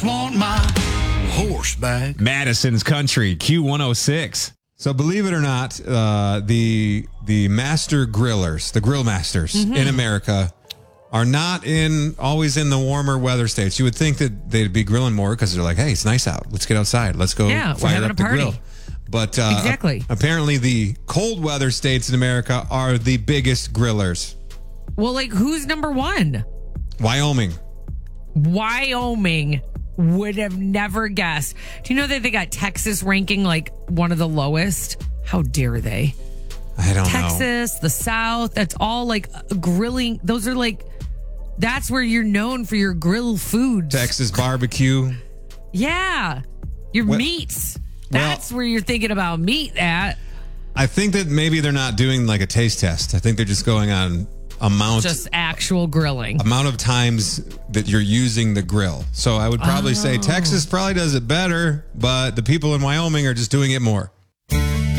flaunt my horseback. Madison's Country, Q106. So believe it or not, the master grillers, the grill masters in America are not always in the warmer weather states. You would think that they'd be grilling more because they're like, hey, it's nice out. Let's get outside. Let's go fire up the grill. But exactly. Apparently the cold weather states in America are the biggest grillers. Well, like, who's number one? Wyoming. Would have never guessed. Do you know that they got Texas ranking like one of the lowest? How dare they? I don't know. Texas, the South, that's all like grilling. Those are like, that's where you're known for your grill foods. Texas barbecue. Yeah. Your meats. That's where you're thinking about meat at. I think that maybe they're not doing like a taste test. I think they're just going on just actual grilling. Amount of times that you're using the grill. So I would probably say Texas probably does it better, but the people in Wyoming are just doing it more.